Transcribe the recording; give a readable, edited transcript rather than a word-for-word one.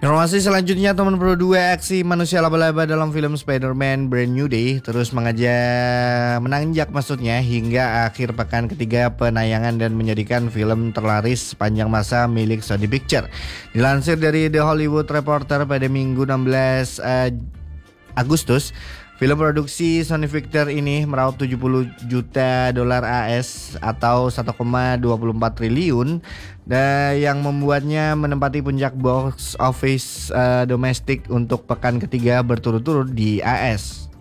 Informasi selanjutnya, teman pro 2 aksi manusia laba-laba dalam film Spider-Man Brand New Day terus menanjak maksudnya hingga akhir pekan ketiga penayangan dan menjadikan film terlaris sepanjang masa milik Sony Pictures. Dilansir dari The Hollywood Reporter pada Minggu 16 Agustus, film produksi Sony Pictures ini meraup 70 juta dolar AS atau 1,24 triliun dan yang membuatnya menempati puncak box office domestik untuk pekan ketiga berturut-turut di AS.